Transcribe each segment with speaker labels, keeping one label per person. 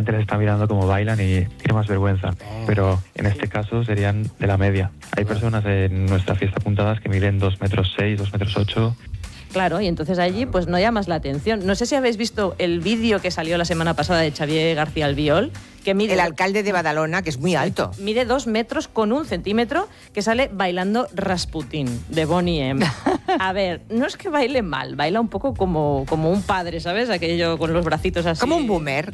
Speaker 1: gente les está mirando cómo bailan y tiene más vergüenza. Pero en este caso serían de la media. Hay personas en nuestra fiesta apuntadas que miden 2,6 metros, 2,8 metros.
Speaker 2: Claro, y entonces allí pues no llamas la atención. No sé si habéis visto el vídeo que salió la semana pasada de Xavier García Albiol, que mide...
Speaker 3: El alcalde de Badalona, que es muy alto.
Speaker 2: Mide 2 metros con 1 centímetro, que sale bailando Rasputin, de Boney M. A ver, no es que baile mal, baila un poco como un padre, ¿sabes? Aquello con los bracitos así.
Speaker 3: Como un boomer,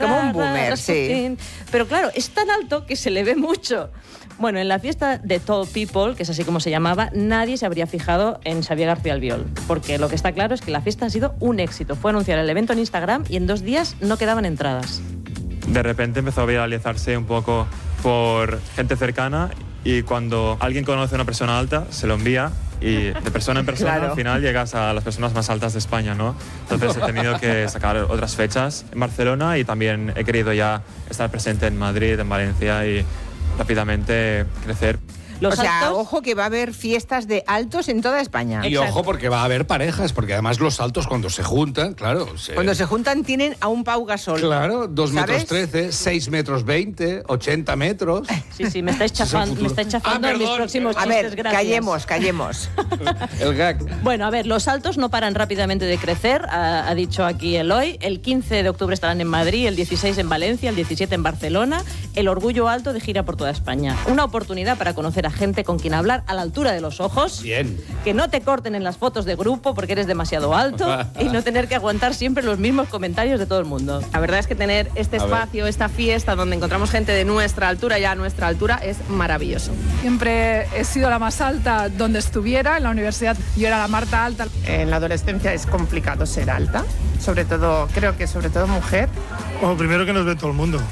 Speaker 3: sí.
Speaker 2: Pero claro, es tan alto que se le ve mucho. Bueno, en la fiesta de Tall People, que es así como se llamaba, nadie se habría fijado en Xavier García Albiol, porque lo que está claro es que la fiesta ha sido un éxito. Fue anunciar el evento en Instagram y en 2 días no quedaban entradas.
Speaker 4: De repente empezó a viralizarse un poco por gente cercana y cuando alguien conoce a una persona alta, se lo envía y de persona en persona
Speaker 3: Claro.
Speaker 4: al final llegas a las personas más altas de España, ¿no? Entonces he tenido que sacar otras fechas en Barcelona y también he querido ya estar presente en Madrid, en Valencia y rápidamente crecer.
Speaker 2: Los
Speaker 3: o sea,
Speaker 2: altos,
Speaker 3: ojo que va a haber fiestas de altos en toda España.
Speaker 5: Y ojo, porque va a haber parejas, porque además los saltos cuando se juntan, claro.
Speaker 3: Cuando se juntan tienen a un Pau Gasol.
Speaker 5: Claro, 2 metros
Speaker 3: ¿sabes?
Speaker 5: 13, 6 metros 20, 80 metros.
Speaker 2: Sí, me estáis chafando, mis
Speaker 5: perdón,
Speaker 2: próximos
Speaker 3: A
Speaker 2: chistes,
Speaker 3: ver,
Speaker 2: gracias.
Speaker 3: callemos.
Speaker 5: El gag.
Speaker 2: Bueno, a ver, los saltos no paran rápidamente de crecer, ha dicho aquí Eloy. El 15 de octubre estarán en Madrid, el 16 en Valencia, el 17 en Barcelona. El Orgullo Alto de gira por toda España. Una oportunidad para conocer a gente con quien hablar a la altura de los ojos.
Speaker 5: Bien.
Speaker 2: Que no te corten en las fotos de grupo porque eres demasiado alto y no tener que aguantar siempre los mismos comentarios de todo el mundo.
Speaker 6: La verdad es que tener este espacio, esta fiesta donde encontramos gente de nuestra altura, ya a nuestra altura, es maravilloso.
Speaker 7: Siempre he sido la más alta donde estuviera, en la universidad yo era la Marta alta.
Speaker 8: En la adolescencia es complicado ser alta, creo que sobre todo mujer.
Speaker 9: Bueno, primero que nos ve todo el mundo,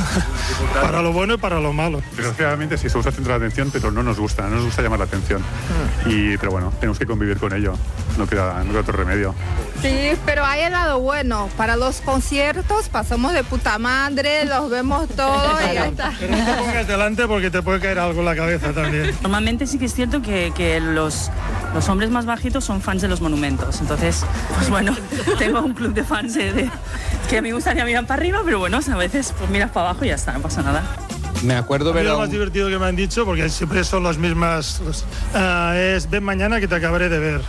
Speaker 9: para lo bueno y para lo malo.
Speaker 10: Desgraciadamente sí se usa centrar la atención, pero no nos gusta llamar la atención. Pero bueno, tenemos que convivir con ello, no queda otro remedio.
Speaker 7: Sí, pero hay el lado bueno. Para los conciertos pasamos de puta madre, los vemos todos y ya está.
Speaker 9: Pero no te pongas delante porque te puede caer algo en la cabeza también.
Speaker 11: Normalmente sí que es cierto que los hombres más bajitos son fans de los monumentos. Entonces, pues bueno, tengo un club de fans que a mí me gustaría mirar para arriba, pero bueno, a veces pues miras para abajo y ya está, no pasa nada.
Speaker 5: Me acuerdo ver
Speaker 9: lo más divertido que me han dicho, porque siempre son las mismas, es ven mañana que te acabaré de ver.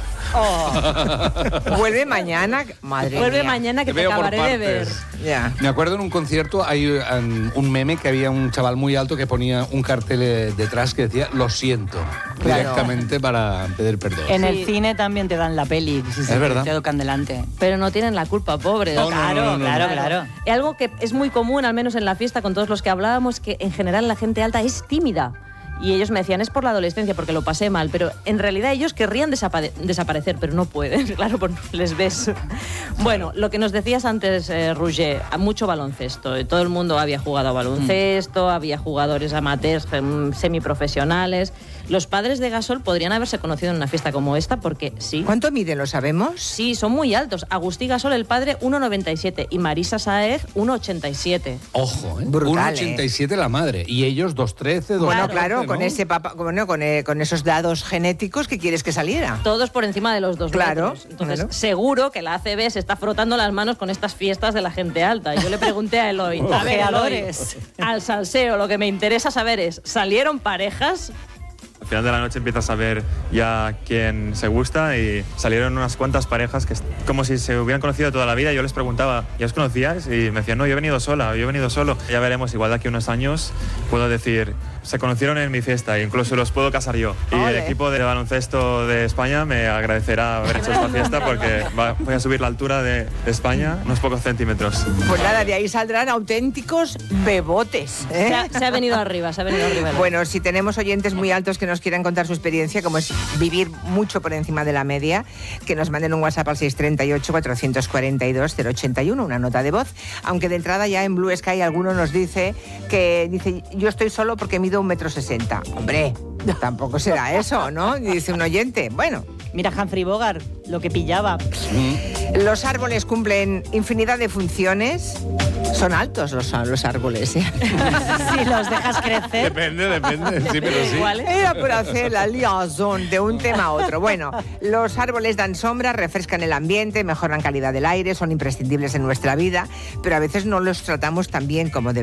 Speaker 3: Vuelve mañana, madre
Speaker 2: Vuelve
Speaker 3: mía.
Speaker 2: mañana que te
Speaker 5: veo por
Speaker 2: acabaré de ver.
Speaker 5: partes.
Speaker 3: Ya.
Speaker 5: Me acuerdo en un concierto hay un meme que había un chaval muy alto que ponía un cartel detrás que decía lo siento,
Speaker 3: Claro.
Speaker 5: directamente para pedir perdón.
Speaker 12: En el cine también te dan la peli, si
Speaker 5: Es verdad.
Speaker 12: te educan delante.
Speaker 2: Pero no tienen la culpa, pobre.
Speaker 5: No,
Speaker 12: Claro.
Speaker 2: Y algo que es muy común, al menos en la fiesta, con todos los que hablábamos, que en general la gente alta es tímida. Y ellos me decían, es por la adolescencia, porque lo pasé mal. Pero en realidad ellos querrían desaparecer, pero no pueden. Claro, porque les ves. Bueno, lo que nos decías antes, Roger, mucho baloncesto. Todo el mundo había jugado a baloncesto, había jugadores amateurs, semiprofesionales. Los padres de Gasol podrían haberse conocido en una fiesta como esta, porque sí.
Speaker 3: ¿Cuánto miden, lo sabemos?
Speaker 2: Sí, son muy altos. Agustí Gasol, el padre, 1,97 y Marisa Sáez, 1,87.
Speaker 5: Ojo, ¿eh?
Speaker 3: Brutal,
Speaker 5: 1,87 la madre. Y ellos 2,13, 2,14.
Speaker 3: Bueno, claro,
Speaker 5: ¿no?
Speaker 3: con ese con esos dados genéticos que quieres que saliera.
Speaker 2: Todos por encima de los 2
Speaker 3: Claro,
Speaker 2: metros. Entonces,
Speaker 3: claro.
Speaker 2: seguro que la ACB se está frotando las manos con estas fiestas de la gente alta. Yo le pregunté a Eloy, a ver, Eloy, al salseo, lo que me interesa saber es, ¿salieron parejas?
Speaker 4: Al final de la noche empiezas a ver ya quién se gusta y salieron unas cuantas parejas que como si se hubieran conocido toda la vida. Yo les preguntaba, ¿ya os conocíais? Y me decían, no, yo he venido sola, yo he venido solo. Ya veremos, igual de aquí a unos años puedo decir, se conocieron en mi fiesta e incluso los puedo casar yo. Y el equipo de baloncesto de España me agradecerá haber hecho esta fiesta porque voy a subir la altura de España unos pocos centímetros.
Speaker 3: Pues nada, de ahí saldrán auténticos bebotes.
Speaker 2: Se ha venido arriba, Eloy.
Speaker 3: Bueno, si tenemos oyentes muy altos que nos quieran contar su experiencia, como es vivir mucho por encima de la media, que nos manden un WhatsApp al 638-442-081, una nota de voz. Aunque de entrada ya en Blue Sky alguno nos dice yo estoy solo porque mido 1,60 m. Hombre, tampoco será eso, ¿no? Dice un oyente. Bueno.
Speaker 12: Mira Humphrey Bogart, lo que pillaba.
Speaker 3: Los árboles cumplen infinidad de funciones. Son altos los árboles, ¿eh?
Speaker 12: Si los dejas crecer.
Speaker 5: Depende, sí, pero sí.
Speaker 3: Era por hacer la liaison de un tema a otro. Bueno, los árboles dan sombra, refrescan el ambiente, mejoran calidad del aire, son imprescindibles en nuestra vida, pero a veces no los tratamos tan bien como deberíamos.